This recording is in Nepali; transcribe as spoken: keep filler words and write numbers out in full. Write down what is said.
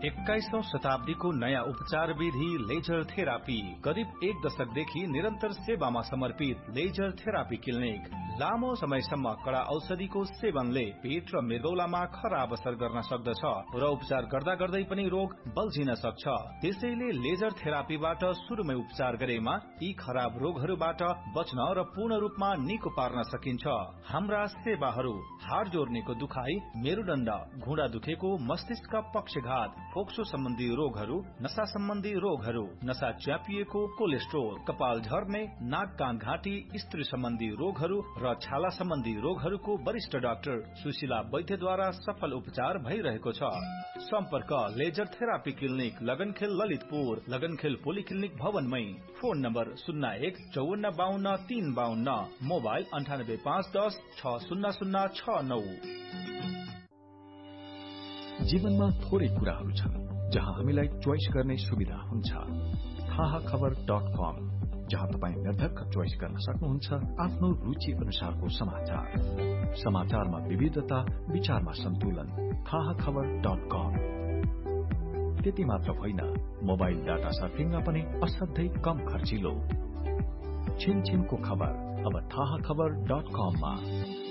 एक्काइसौं शताब्दीको नयाँ उपचार विधि लेजर थेरापी। करिब एक दशकदेखि निरन्तर सेवामा समर्पित लेजर थेरापी क्लिनिक। लामो समयसम्म कडा औषधिको सेवनले पेट र मृगौलामा खराब असर गर्न सक्दछ र उपचार गर्दा गर्दै पनि रोग बल्झिन सक्छ। त्यसैले लेजर थेरापीबाट सुरुमै उपचार गरेमा यी खराब रोगहरूबाट बच्न र पूर्ण रूपमा निको पार्न सकिन्छ। हाम्रा सेवाहरू हाड जोड्नेको दुखाई, मेरुदण्ड, घुँडा दुखेको, मस्तिष्क पक्षघात, फोक्सो सम्बन्धी रोगहरू, नशा सम्बन्धी रोगहरू, नशा च्यापिएको, कोलेस्ट्रोल, कपाल झर्ने, नाक कान घाँटी, स्त्री सम्बन्धी रोगहरू र छाला सम्बन्धी रोगहरूको वरिष्ठ डाक्टर सुशीला वैद्यद्वारा सफल उपचार भइरहेको छ। सम्पर्क laser therapy clinic, लगनखेल Lalitpur, लगनखेल polyclinic भवनमै। Phone number शून्य एक चौवन्न बाहन्न तीन बाहन्न, मोबाइल अन्ठानब्बे पाँच दस छ शून्य शून्य छ नौ। जीवनमा थोरै कुराहरू छन् जहाँ हामीलाई चोइस गर्ने सुविधा हुन्छ। थाहा खबर डट कम, जहाँ तपाईँ निर्धक्क चोइस गर्न सक्नुहुन्छ आफ्नो रुचि अनुसारको समाचार। समाचारमा विविधता, विचारमा सन्तुलन। थाहा खबर डट कम। त्यति मात्र होइन, मोबाइल डाटा सर्फिङमा पनि असाध्यै कम खर्चिलो। छिनछिनको खबर अब थाहा खबर डट कममा।